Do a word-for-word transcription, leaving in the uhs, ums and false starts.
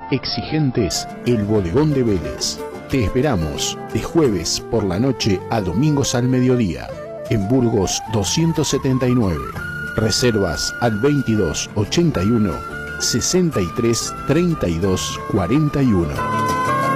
Exigentes, el Bodegón de Vélez. Te esperamos de jueves por la noche a domingos al mediodía. En Burgos doscientos setenta y nueve. Reservas al veintidós ochenta y uno sesenta y tres treinta y dos cuarenta y uno.